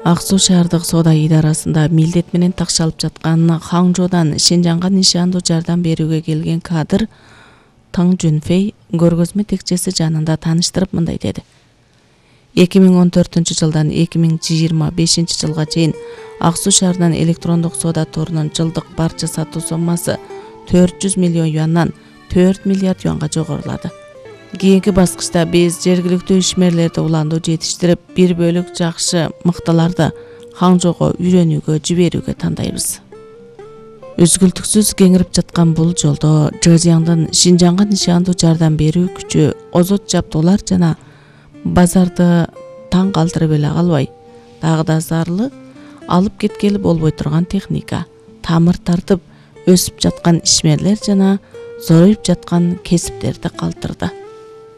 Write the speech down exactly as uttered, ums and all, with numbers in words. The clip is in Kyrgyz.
Ак Суу шаардык соода идарасында милдет менен такшалып жаткан Хаңжоодон Шинжаңга нишандуу жардам берүүгө келген кадр Таң Жүнфэй көргөзмө текчеси жанында тааныштырып мындай деди. эки миң он төртүнчү жылдан эки миң жыйырма бешинчи жылга чейин Ак Суу шаарынын электрондук соода торунун жылдык барча сатуу соммасы төрт жүз миллион юандан төрт миллиард юанга жогорулады. Кийинки баскычта биз жергиликтүү ишмерлерди уландуу жетиштирип, бир бөлүк жакшы мыкталарды Хаңжоого үйрөнүүгө жиберүүгө тандайбыз. Үзгүлтүксүз кеңирип жаткан бул жолдо Жыжаңдын Шинжаңга нишандуу жардам берүү күчү озот жабдуулар жана базарды таң калтырып эле калбай, дагы да зарлы алып кеткели болбой турган техника, тамыр тартып өсүп жаткан ишмерлер жана зороюп жаткан кесиптерди калтырды.